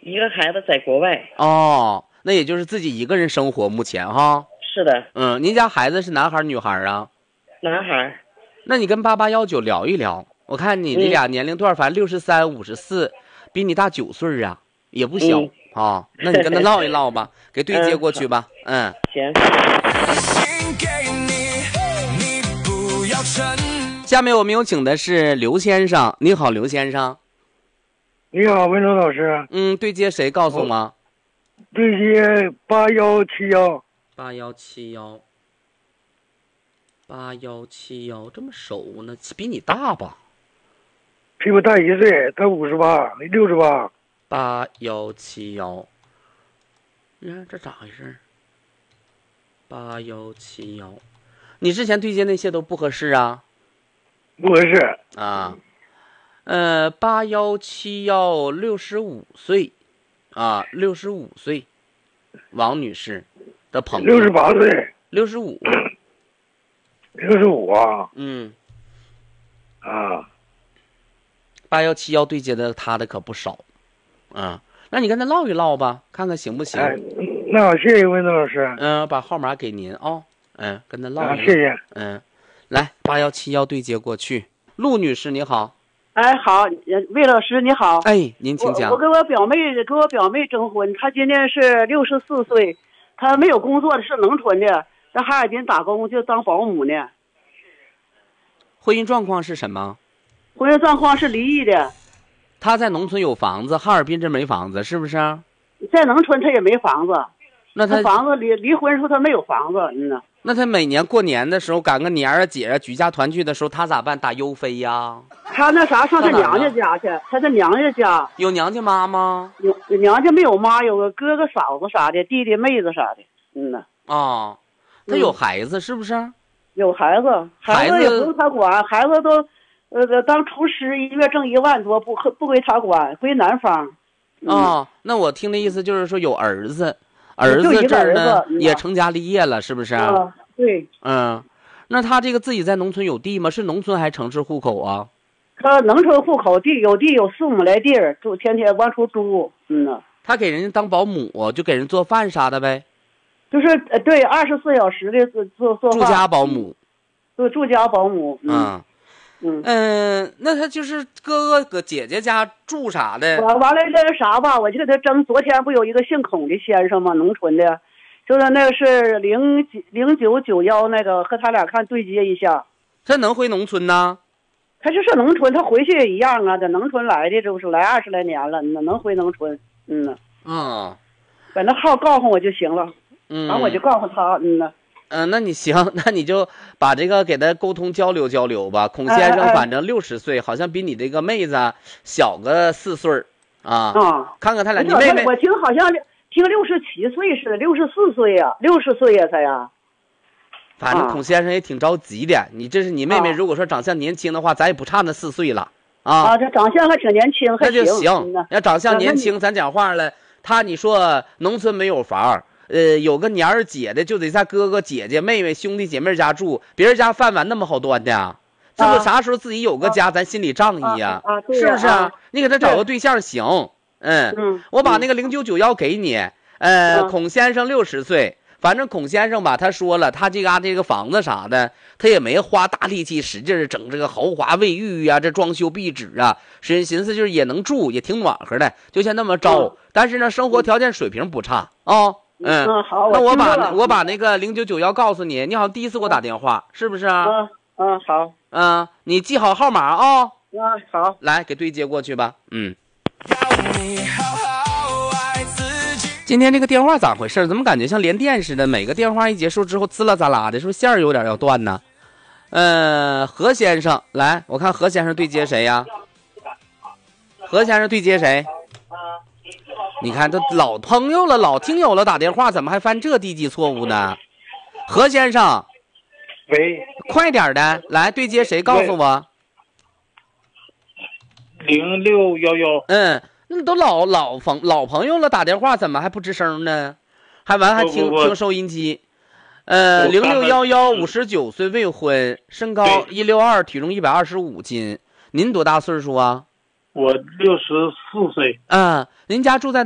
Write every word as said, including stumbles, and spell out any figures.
一个孩子在国外。 哦，那也就是自己一个人生活，目前哈。 是的。 嗯，您家孩子是男孩女孩啊？ 男孩。 那你跟八八幺九聊一聊，我看你这俩年龄段，反正六十三、五十四，比你大九岁啊，也不小啊、嗯。那你跟他唠一唠吧，给对接过去吧。嗯， 行。 下面我们有请的是刘先生，你好，刘先生。 你好，文龙老师。 嗯，对接谁？告诉我。 对接八幺七幺。 八幺七幺。八幺七幺这么熟呢？比你大吧？ 比我大一岁，他五十八，六十八。 八幺七幺，你看这咋回事？八幺七幺，你之前对接那些都不合适啊？ 不合适啊。呃，八幺七幺六十五岁，啊，六十五岁，王女士的朋友。 六十八岁。 六十五。 六十五啊。 嗯。 啊。 八幺七幺对接的他的可不少，啊，那你跟他唠一唠吧，看看行不行？ 哎，那好，谢谢文东老师。 嗯，把号码给您啊、哦，嗯，跟他唠一唠。 啊，谢谢。 嗯，来，八幺七幺对接过去。陆女士你好。 哎，好，魏老师你好。 哎，您请讲。 我我跟我表妹跟我表妹征婚，她今年是六十四岁，她没有工作的，是农村的，在哈尔滨打工，就当保姆呢。 婚姻状况是什么？ 婚姻状况是离异的。 他在农村有房子，哈尔滨这没房子，是不是？ 在农村他也没房子。 那他房子离离婚时候他没有房子，嗯呐。 那他每年过年的时候赶个年啊节啊举家团聚的时候，他咋办？打优飞呀？ 他那啥上他娘家家去，他在娘家家。 有娘家妈吗？ 有娘家没有妈，有个哥哥嫂子啥的，弟弟妹子啥的，嗯呐。 啊、哦，他有孩子、嗯、是不是？ 有孩子，孩子也不用他管，孩子都。呃，当厨师一月挣一万多，不不归他管，归男方。 嗯、哦，那我听的意思就是说有儿子，儿子这儿呢、嗯、也成家立业了，是不是？ 啊，对。 嗯，那他这个自己在农村有地吗？是农村还是城市户口啊？ 他农村户口，地有地有四亩来地儿，住天天往出租。嗯呐。 他给人家当保姆，就给人做饭啥的呗。 就是呃，对，二十四小时的做做做饭。 住家保姆。 对，住家保姆。 嗯。嗯嗯嗯，那他就是哥哥搁姐姐家住啥的？ 完完了那啥吧，我就给他争。昨天不有一个姓孔的先生吗？农村的，就是那个是零零九九幺那个，和他俩看对接一下。 他能回农村呢？ 他就是农村，他回去也一样啊，在农村来的，这不是来二十来年了，那能回农村？嗯呢。 嗯， 把那号告诉我就行了。 嗯， 完我就告诉他，嗯呢。 嗯、呃，那你行，那你就把这个给他沟通交流交流吧。孔先生反正六十岁，哎哎好像比你这个妹子小个四岁啊。 啊， 看看他俩，你妹妹我听好像听六十七岁似的，六十四岁呀，六十岁呀才呀。 反正孔先生也挺着急的。啊、你这是你妹妹，如果说长相年轻的话，咱也不差那四岁了啊。 啊，这长相还挺年轻，还那就行。要长相年轻， 啊、 咱讲话了，他你说农村没有房。呃，有个娘儿姐的就得在哥哥姐姐妹妹兄弟姐妹家住，别人家饭碗那么好端的，这不啥时候自己有个家，啊、咱心里仗义呀， 啊啊、 是不是啊？你给他找个对象行，嗯， 嗯我把那个零九九幺给你，呃，嗯、孔先生六十岁，反正孔先生吧，他说了，他这嘎这个房子啥的，他也没花大力气使劲整这个豪华卫浴呀、啊，这装修壁纸啊，寻寻思就是也能住，也挺暖和的，就像那么着，嗯、但是呢，生活条件水平不差啊。哦嗯, 嗯好， 那我把我, 我把那个零九九幺告诉你，你好像第一次给我打电话，是不是啊？ 嗯嗯好， 嗯，你记好号码啊、哦。 嗯好， 来给对接过去吧。嗯。今天这个电话咋回事？怎么感觉像连电似的？每个电话一结束之后，滋啦滋啦的，是不是线儿有点要断呢？呃，何先生，来，我看何先生对接谁呀？何先生对接谁？你看都老朋友了，老听友了，打电话怎么还犯这低级错误呢？何先生， 喂， 快点的，来对接谁？告诉我。 零六幺幺。 嗯，那都老老朋老朋友了，打电话怎么还不吱声呢？还完还听听收音机。呃，零六幺幺，五十九岁，未婚，身高一六二，体重一百二十五斤。您多大岁数啊？ 我六十四岁。 嗯，您家住在